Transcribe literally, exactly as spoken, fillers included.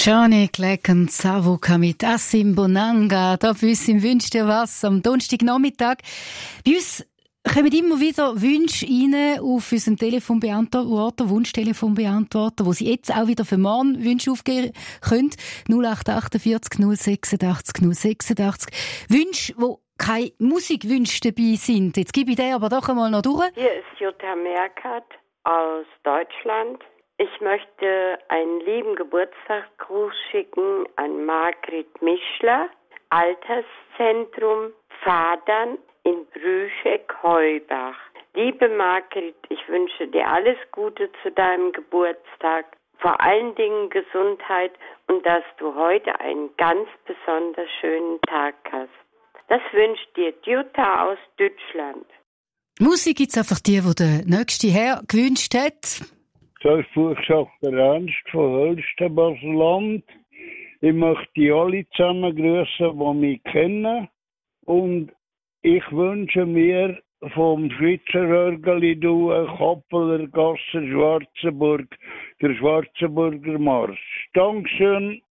Johnny Clegg und Savuka mit Assim Bonanga. Da bei uns im «Wünsch dir was» am Donnerstagnachmittag. Bei uns kommen immer wieder Wünsche rein auf unseren Telefonbeantworter, Wunschtelefonbeantworter, wo Sie jetzt auch wieder für morgen Wünsche aufgeben können. null acht achtundvierzig null sechsundachtzig null sechsundachtzig. Wünsche, wo keine Musikwünsche dabei sind. Jetzt gebe ich den aber doch einmal noch durch. Hier ist Jutta Merkert aus Deutschland. Ich möchte einen lieben Geburtstagsgruß schicken an Margret Mischler, Alterszentrum Pfadern in Brüscheck-Heubach. Liebe Margret, ich wünsche dir alles Gute zu deinem Geburtstag, vor allen Dingen Gesundheit und dass du heute einen ganz besonders schönen Tag hast. Das wünscht dir Jutta aus Deutschland. Musik gibt's einfach die, die der nächste Herr gewünscht hat. Das ist Buchstabe Ernst von Hölsten, Baselland. Ich möchte alle zusammen grüßen, die mich kennen. Und ich wünsche mir vom Schweizer Hörgeli-Duo Kappeler, Gasser, Schwarzenburg, der Schwarzenburger Marsch. Dankeschön.